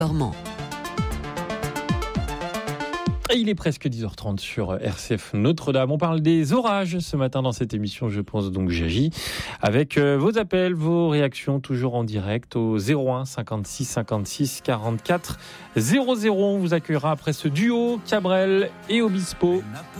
Normand. Et il est presque 10h30 sur RCF Notre-Dame. On parle des orages ce matin dans cette émission, je pense donc j'agis. Avec vos appels, vos réactions, toujours en direct au 01 56 56 44 00. On vous accueillera après ce duo Cabrel et Obispo.